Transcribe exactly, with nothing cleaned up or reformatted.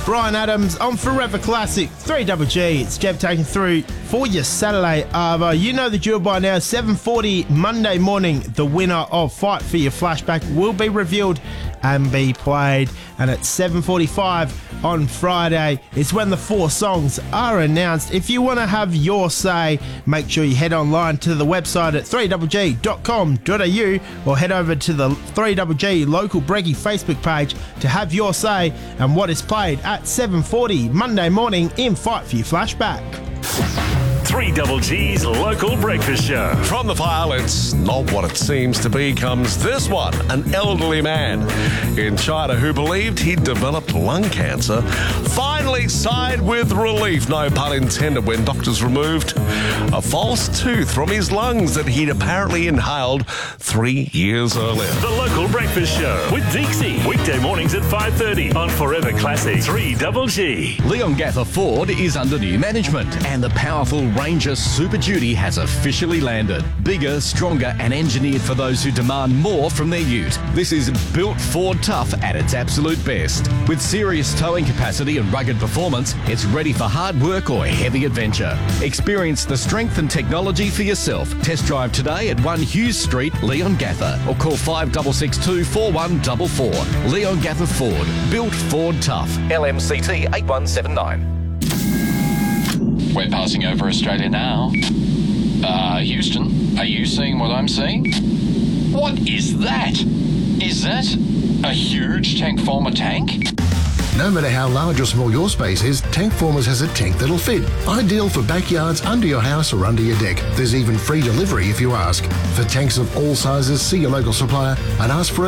Brian Adams on Forever Classic, three Double G. It's Jeb taking through for your Saturday Arvo. You know the drill by now. seven forty Monday morning, the winner of Fight for Your Flashback will be revealed and be played. And at seven forty-five on Friday, it's when the four songs are announced. If you want to have your say, make sure you head online to the website at three double g dot com dot a u or head over to the three double G local Breggy Facebook page to have your say and what is played at seven forty Monday morning in Fight for Your Flashback. three Double G's local breakfast show. From the file, it's not what it seems to be, comes this one. An elderly man in China who believed he'd developed lung cancer finally sighed with relief, no pun intended, when doctors removed a false tooth from his lungs that he'd apparently inhaled three years earlier. The local breakfast show with Dixie. Weekday mornings at five thirty on Forever Classic three Double G. Leon Gather Ford is under new management and the powerful Ranger Super Duty has officially landed. Bigger, stronger and engineered for those who demand more from their ute. This is built Ford tough at its absolute best. With serious towing capacity and rugged performance, it's ready for hard work or heavy adventure. Experience the strength and technology for yourself. Test drive today at one Hughes Street, Leon Gather, or call five six six two, four one four four. Leon Gather Ford. Built Ford tough. L M C T eight one seven nine. We're passing over Australia now. Uh, Houston, are you seeing what I'm seeing? What is that? Is that a huge tank former tank? No matter how large or small your space is, Tank Formers has a tank that'll fit. Ideal for backyards, under your house or under your deck. There's even free delivery if you ask. For tanks of all sizes, see your local supplier and ask for a